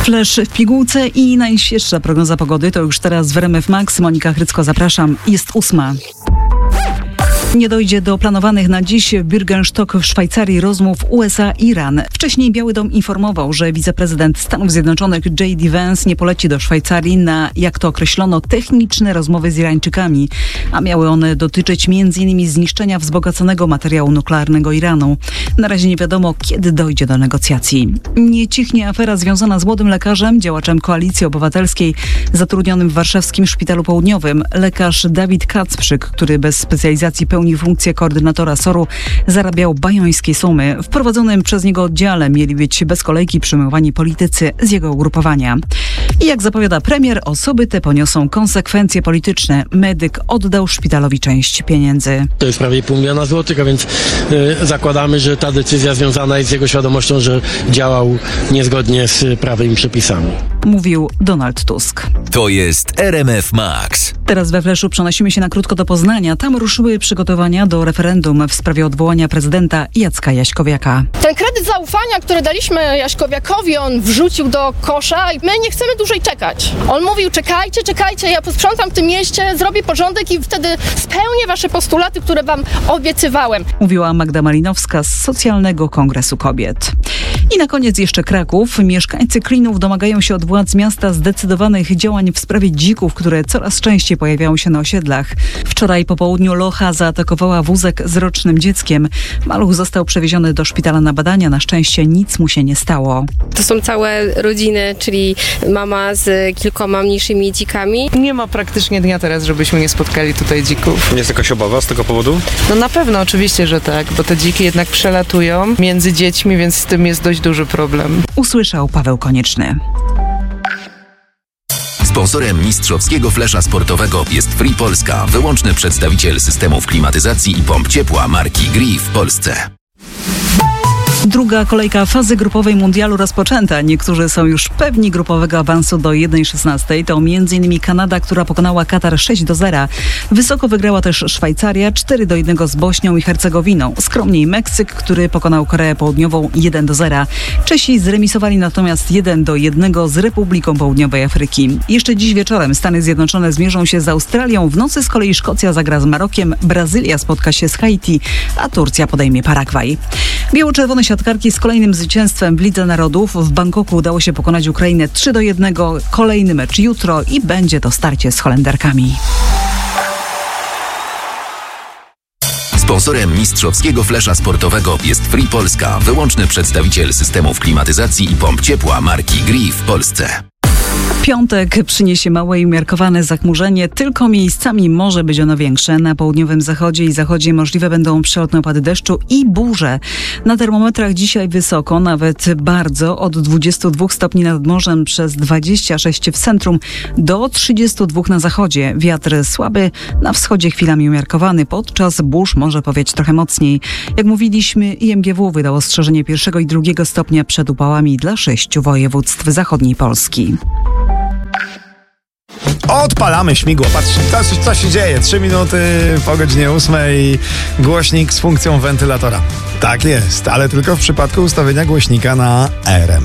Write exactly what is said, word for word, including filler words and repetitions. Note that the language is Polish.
Flash w pigułce i najświeższa prognoza pogody to już teraz w R M F Max. Monika Chrycko, zapraszam. Jest ósma. Nie dojdzie do planowanych na dziś w Bürgenstock w Szwajcarii rozmów U S A-Iran. Wcześniej Biały Dom informował, że wiceprezydent Stanów Zjednoczonych J D Vance nie poleci do Szwajcarii na, jak to określono, techniczne rozmowy z Irańczykami, a miały one dotyczyć między innymi zniszczenia wzbogaconego materiału nuklearnego Iranu. Na razie nie wiadomo, kiedy dojdzie do negocjacji. Nie cichnie afera związana z młodym lekarzem, działaczem Koalicji Obywatelskiej, zatrudnionym w warszawskim Szpitalu Południowym. Lekarz Dawid Kacprzyk, który bez specjalizacji pełni funkcję koordynatora S O R-u, zarabiał bajońskie sumy. W prowadzonym przez niego oddziale mieli być bez kolejki przyjmowani politycy z jego ugrupowania. I jak zapowiada premier, osoby te poniosą konsekwencje polityczne. Medyk oddał szpitalowi część pieniędzy. To jest prawie pół miliona złotych, a więc y, zakładamy, że ta decyzja związana jest z jego świadomością, że działał niezgodnie z prawem i przepisami. Mówił Donald Tusk. To jest R M F Max. Teraz we Fleszu przenosimy się na krótko do Poznania. Tam ruszyły przygotowania do referendum w sprawie odwołania prezydenta Jacka Jaśkowiaka. Ten kredyt zaufania, który daliśmy Jaśkowiakowi, on wrzucił do kosza i my nie chcemy dłużej czekać. On mówił: czekajcie, czekajcie, ja posprzątam w tym mieście, zrobię porządek i wtedy spełnię wasze postulaty, które wam obiecywałem. Mówiła Magda Malinowska z Socjalnego Kongresu Kobiet. I na koniec jeszcze Kraków. Mieszkańcy Klinów domagają się od władz miasta zdecydowanych działań w sprawie dzików, które coraz częściej pojawiają się na osiedlach. Wczoraj po południu locha zaatakowała wózek z rocznym dzieckiem. Maluch został przewieziony do szpitala na badania. Na szczęście nic mu się nie stało. To są całe rodziny, czyli mama z kilkoma mniejszymi dzikami. Nie ma praktycznie dnia teraz, żebyśmy nie spotkali tutaj dzików. Jest jakaś obawa z tego powodu? No na pewno, oczywiście, że tak, bo te dziki jednak przelatują między dziećmi, więc z tym jest dość duży problem. Usłyszał Paweł Konieczny. Sponsorem mistrzowskiego flesza sportowego jest Free Polska, wyłączny przedstawiciel systemów klimatyzacji i pomp ciepła marki Gree w Polsce. Druga kolejka fazy grupowej mundialu rozpoczęta. Niektórzy są już pewni grupowego awansu do jeden szesnaście. To między innymi Kanada, która pokonała Katar sześć do zera. Wysoko wygrała też Szwajcaria cztery do jednego z Bośnią i Hercegowiną. Skromniej Meksyk, który pokonał Koreę Południową jeden do zera. Czesi zremisowali natomiast jeden do jednego z Republiką Południowej Afryki. Jeszcze dziś wieczorem Stany Zjednoczone zmierzą się z Australią. W nocy z kolei Szkocja zagra z Marokiem, Brazylia spotka się z Haiti, a Turcja podejmie Paragwaj. Biało-czerwone siatkarki z kolejnym zwycięstwem w Lidze Narodów. W Bangkoku udało się pokonać Ukrainę trzy do jednego. Kolejny mecz jutro i będzie to starcie z Holenderkami. Sponsorem mistrzowskiego flesza sportowego jest Free Polska, wyłączny przedstawiciel systemów klimatyzacji i pomp ciepła marki Gree w Polsce. Piątek przyniesie małe i umiarkowane zachmurzenie, tylko miejscami może być ono większe. Na południowym zachodzie i zachodzie możliwe będą przelotne opady deszczu i burze. Na termometrach dzisiaj wysoko, nawet bardzo, od dwudziestu dwóch stopni nad morzem przez dwadzieścia sześć w centrum do trzydziestu dwóch na zachodzie. Wiatr słaby, na wschodzie chwilami umiarkowany, podczas burz może powiać trochę mocniej. Jak mówiliśmy, I M G W wydał ostrzeżenie pierwszego i drugiego stopnia przed upałami dla sześciu województw zachodniej Polski. Odpalamy śmigło. Patrzcie, co, co się dzieje. Trzy minuty po godzinie ósmej. Głośnik z funkcją wentylatora. Tak jest, ale tylko w przypadku ustawienia głośnika na R M